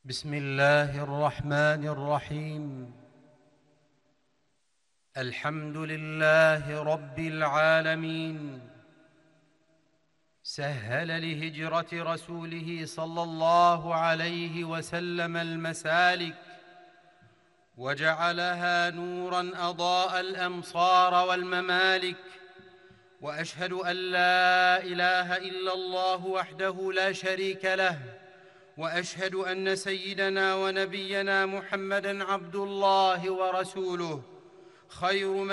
بسم الله الرحمن الرحيم. الحمد لله رب العالمين، سهل لهجرة رسوله صلى الله عليه وسلم المسالك، وجعلها نوراً أضاء الأمصار والممالك. وأشهد أن لا إله إلا الله وحده لا شريك له، وأشهد أن سيدنا ونبينا محمدًا عبد الله ورسوله، خير